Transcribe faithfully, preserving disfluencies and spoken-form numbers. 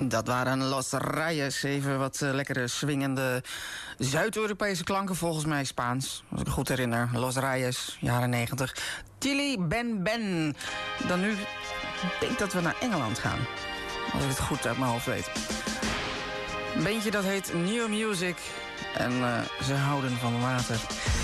Dat waren Los Reyes. Even wat uh, lekkere swingende Zuid-Europese klanken, volgens mij Spaans. Als ik me goed herinner. Los Reyes, jaren negentig. Tilly Ben Ben. Dan nu denk ik dat we naar Engeland gaan. Als ik het goed uit mijn hoofd weet. Een beentje dat heet New Music. En uh, ze houden van water.